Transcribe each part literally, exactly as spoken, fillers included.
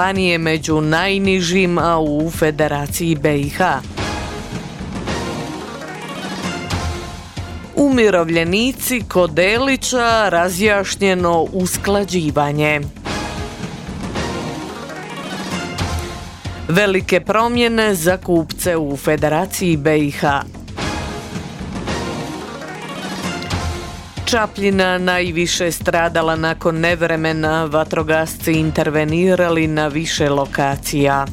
županije među najnižima u Federaciji B i H. Umirovljenici kod Delića, razjašnjeno usklađivanje. Velike promjene za kupce u Federaciji B i H. Čapljina najviše stradala nakon nevremena, vatrogasci intervenirali na više lokacija.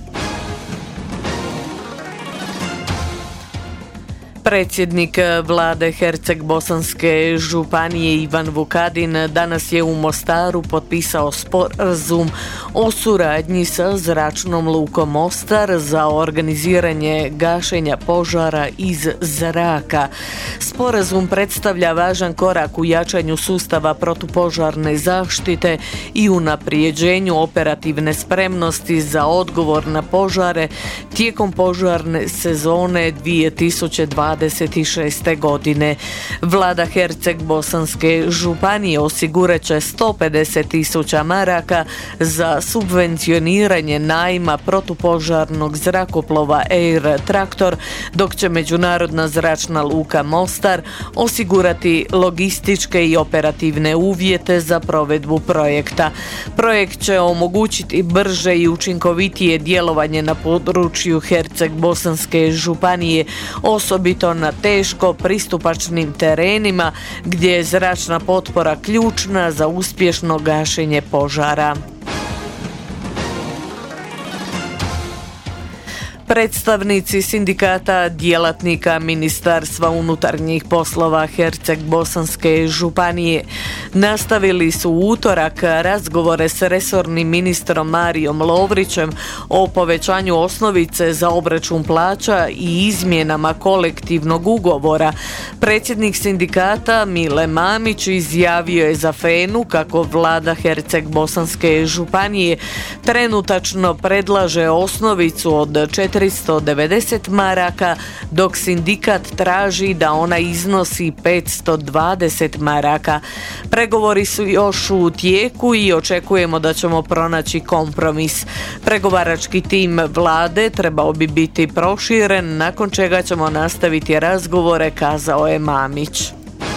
Predsjednik vlade Herceg-Bosanske županije Ivan Vukadin danas je u Mostaru potpisao sporazum o suradnji sa Zračnom lukom Mostar za organiziranje gašenja požara iz zraka. Sporazum predstavlja važan korak u jačanju sustava protupožarne zaštite i unaprijeđenju operativne spremnosti za odgovor na požare tijekom požarne sezone dvije tisuće dvadeset šeste. godine. Vlada Herceg-Bosanske županije osigurat će sto pedeset tisuća maraka za subvencioniranje najma protupožarnog zrakoplova Air Traktor, dok će Međunarodna zračna luka Mostar osigurati logističke i operativne uvjete za provedbu projekta. Projekt će omogućiti brže i učinkovitije djelovanje na području Herceg-Bosanske županije, osobito na teško pristupačnim terenima gdje je zračna potpora ključna za uspješno gašenje požara. Predstavnici sindikata djelatnika Ministarstva unutarnjih poslova Herceg-Bosanske županije nastavili su u utorak razgovore s resornim ministrom Marijom Lovrićem o povećanju osnovice za obračun plaća i izmjenama kolektivnog ugovora. Predsjednik sindikata Mile Mamić izjavio je za Fenu kako vlada Herceg-Bosanske županije trenutačno predlaže osnovicu od četiristo devedeset maraka, dok sindikat traži da ona iznosi petsto dvadeset maraka. Pregovori su još u tijeku i očekujemo da ćemo pronaći kompromis. Pregovarački tim vlade trebao bi biti proširen, nakon čega ćemo nastaviti razgovore, kazao je Mamić.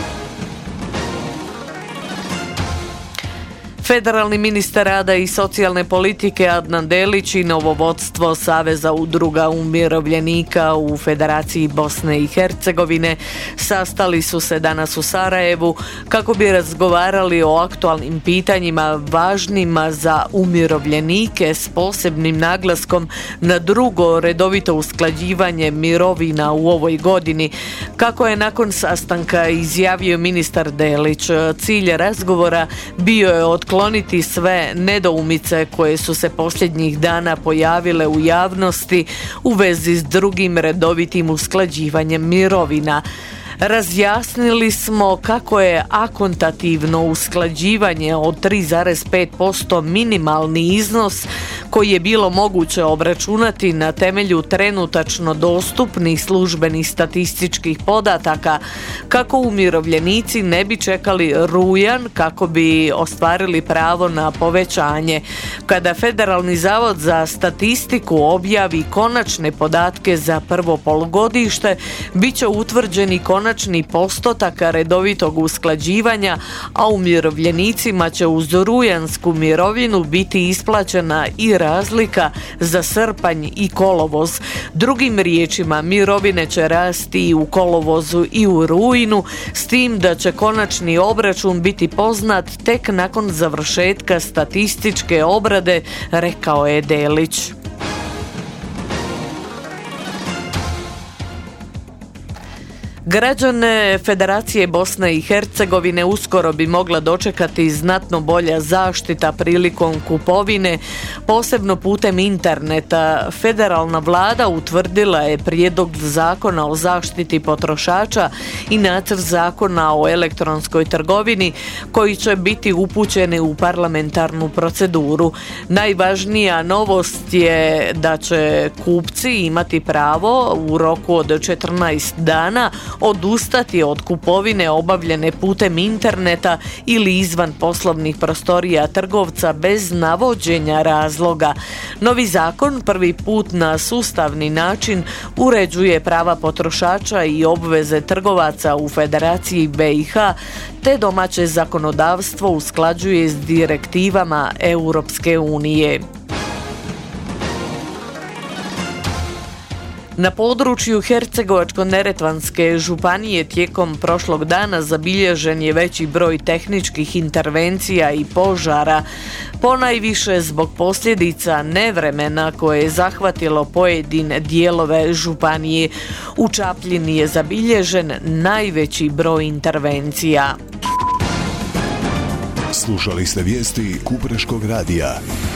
Federalni ministar rada i socijalne politike Adnan Delić i novo vodstvo Saveza udruga umirovljenika u Federaciji Bosne i Hercegovine sastali su se danas u Sarajevu kako bi razgovarali o aktualnim pitanjima važnima za umirovljenike s posebnim naglaskom na drugo redovito usklađivanje mirovina u ovoj godini. Kako je nakon sastanka izjavio ministar Delić, cilj razgovora bio je otkloniti sve nedoumice koje su se posljednjih dana pojavile u javnosti u vezi s drugim redovitim usklađivanjem mirovina. Razjasnili smo kako je akontativno usklađivanje od tri zarez pet posto minimalni iznos koji je bilo moguće obračunati na temelju trenutačno dostupnih službenih statističkih podataka, kako umirovljenici ne bi čekali rujan kako bi ostvarili pravo na povećanje. Kada Federalni zavod za statistiku objavi konačne podatke za prvo polugodište, bit će utvrđeni konačni postotak redovitog usklađivanja, a umirovljenicima će uz rujansku mirovinu biti isplaćena i razlika za srpanj i kolovoz. Drugim riječima, mirovine će rasti i u kolovozu i u rujnu, s tim da će konačni obračun biti poznat tek nakon završetka statističke obrade, rekao je Delić. Građane Federacije Bosne i Hercegovine uskoro bi mogla dočekati znatno bolja zaštita prilikom kupovine, posebno putem interneta. Federalna vlada utvrdila je prijedlog zakona o zaštiti potrošača i nacrt zakona o elektronskoj trgovini koji će biti upućeni u parlamentarnu proceduru. Najvažnija novost je da će kupci imati pravo u roku od četrnaest dana odustati od kupovine obavljene putem interneta ili izvan poslovnih prostorija trgovca bez navođenja razloga. Novi zakon prvi put na sustavni način uređuje prava potrošača i obveze trgovaca u Federaciji B i H, te domaće zakonodavstvo usklađuje s direktivama Europske unije. Na području Hercegovačko-neretvanske županije tijekom prošlog dana zabilježen je veći broj tehničkih intervencija i požara, ponajviše zbog posljedica nevremena koje je zahvatilo pojedine dijelove županije. U Čapljini je zabilježen najveći broj intervencija. Slušali ste vijesti Kupreškog radija.